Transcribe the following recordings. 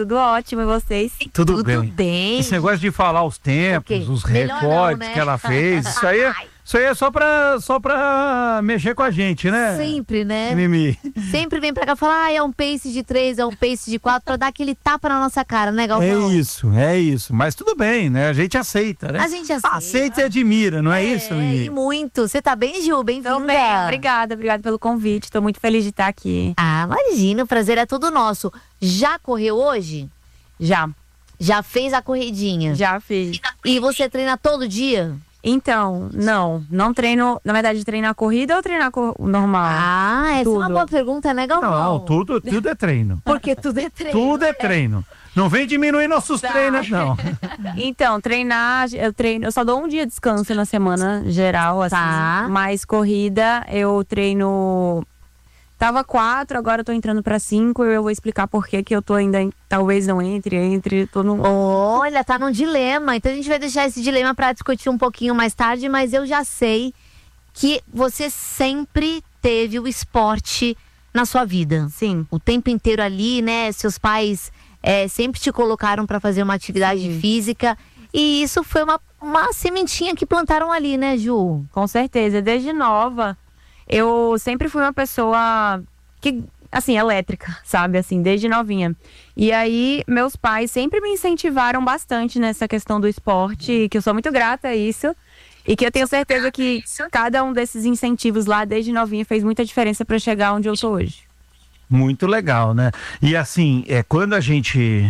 tudo ótimo. E vocês? Tudo bem. Esse negócio de falar os tempos, os recordes né? que ela fez, isso aí é só pra mexer com a gente, né? Sempre, né? Mimi. Sempre vem pra cá falar, é um pace de 3, é um pace de 4, pra dar aquele tapa na nossa cara, né, Galvão? É isso. Mas tudo bem, né? A gente aceita, né? A gente aceita. Aceita e admira, não é isso, Mimi? E muito. Você tá bem, Ju? Bem-vinda. Tô bem, obrigada pelo convite. Tô muito feliz de estar aqui. Ah, imagina, o prazer é todo nosso. Já correu hoje? Já. Já fez a corridinha? Já fiz. E você treina todo dia? Então, não treino, na verdade, treinar corrida ou treinar normal? Ah, essa é uma boa pergunta, né, Galvão? Não, tudo é treino. Porque tudo é treino. Tudo é treino. Não vem diminuir nossos treinos, não. Então, treinar, eu só dou um dia de descanso na semana geral, assim. Tá. Mas corrida, eu treino... Tava 4, agora eu tô entrando pra 5 e eu vou explicar por que eu tô ainda, talvez não entre, tô no... Olha, tá num dilema, então a gente vai deixar esse dilema pra discutir um pouquinho mais tarde, mas eu já sei que você sempre teve o esporte na sua vida. Sim. O tempo inteiro ali, né, seus pais sempre te colocaram pra fazer uma atividade física e isso foi uma sementinha que plantaram ali, né, Ju? Com certeza, desde nova... Eu sempre fui uma pessoa que, assim, elétrica, sabe? Assim, desde novinha. E aí, meus pais sempre me incentivaram bastante nessa questão do esporte, que eu sou muito grata a isso. E que eu tenho certeza que cada um desses incentivos lá, desde novinha, fez muita diferença para chegar onde eu sou hoje. Muito legal, né? E assim, quando a gente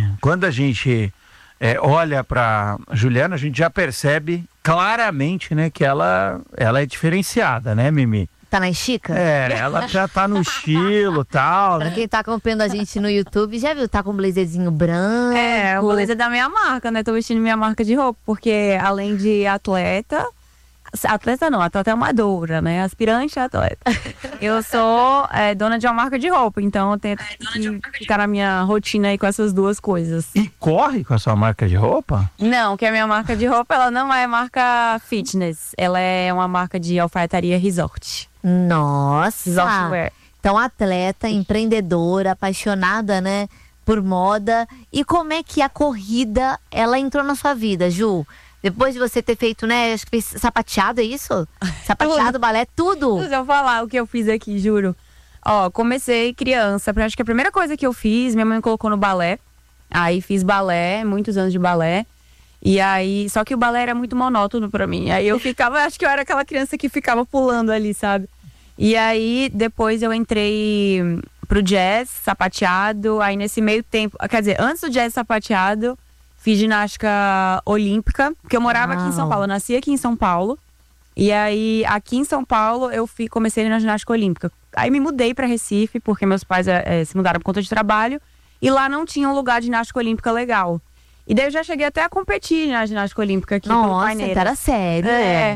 olha para Juliana, a gente já percebe claramente, né, que ela é diferenciada, né, Mimi? Tá na estica? Ela já tá no estilo e tal, né? Pra quem tá acompanhando a gente no YouTube, já viu? Tá com um blazerzinho branco. O blazer da minha marca, né? Tô vestindo minha marca de roupa, porque além de atleta amadora, né? Aspirante a atleta. Eu sou dona de uma marca de roupa, então eu tento ficar na minha rotina aí com essas duas coisas. E corre com a sua marca de roupa? Não, que a minha marca de roupa, ela não é marca fitness, ela é uma marca de alfaiataria resort. Nossa! Resortwear. Então, atleta, empreendedora, apaixonada, né, por moda. E como é que a corrida, ela entrou na sua vida, Ju? Depois de você ter feito, né, acho que fez sapateado, é isso? Sapateado, balé, tudo? Deixa eu falar o que eu fiz aqui, juro. Ó, comecei criança, acho que a primeira coisa que eu fiz, minha mãe me colocou no balé. Aí fiz balé, muitos anos de balé. E aí, só que o balé era muito monótono pra mim. Aí eu ficava, acho que eu era aquela criança que ficava pulando ali, sabe? E aí, depois eu entrei pro jazz, sapateado. Aí nesse meio tempo, quer dizer, antes do jazz sapateado, fiz ginástica olímpica. Porque eu morava aqui em São Paulo, eu nasci aqui em São Paulo. E aí, aqui em São Paulo, eu comecei na ginástica olímpica. Aí me mudei pra Recife, porque meus pais se mudaram por conta de trabalho. E lá não tinha um lugar de ginástica olímpica legal. E daí eu já cheguei até a competir na ginástica olímpica aqui. Nossa, então era sério.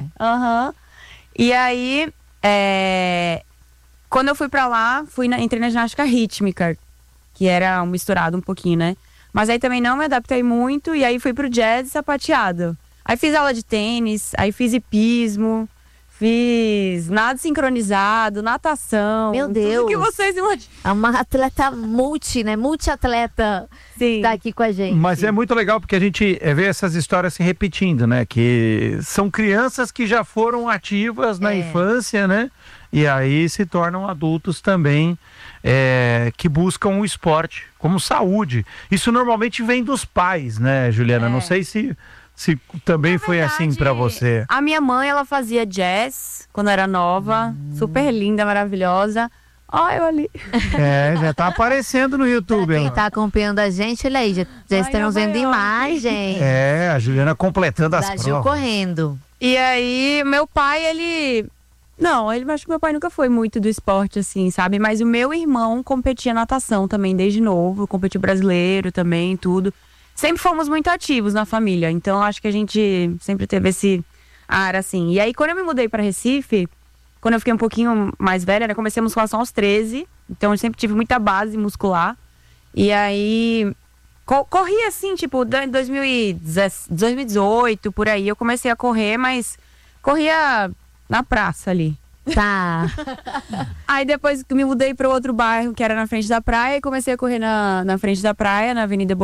E aí, quando eu fui pra lá, entrei na ginástica rítmica, que era misturado um pouquinho, né? Mas aí também não me adaptei muito, e aí fui pro jazz sapateado. Aí fiz aula de tênis, aí fiz hipismo, fiz nado sincronizado, natação. Meu Deus. Tudo que vocês imaginam. É uma atleta multi-atleta. Sim. Tá aqui com a gente. Mas é muito legal porque a gente vê essas histórias se repetindo, né? Que são crianças que já foram ativas na infância, né? E aí se tornam adultos também que buscam o esporte como saúde. Isso normalmente vem dos pais, né, Juliana? Não sei se também foi assim pra você. A minha mãe, ela fazia jazz quando era nova, super linda, maravilhosa. Ó, eu ali. Já tá aparecendo no YouTube. Quem tá acompanhando a gente, olha aí, já estamos vendo imagem. A Juliana completando as provas. Gil correndo. E aí, meu pai, acho que meu pai nunca foi muito do esporte, assim, sabe? Mas o meu irmão competia natação também, desde novo, competiu brasileiro também, tudo. Sempre fomos muito ativos na família, então acho que a gente sempre teve esse ar, assim. E aí, quando eu me mudei para Recife, quando eu fiquei um pouquinho mais velha, né, comecei a musculação aos 13, então eu sempre tive muita base muscular. E aí, corri assim, tipo, em 2018, por aí, eu comecei a correr, mas corria na praça ali. Tá. Aí depois me mudei para outro bairro, que era na frente da praia, e comecei a correr na frente da praia, na Avenida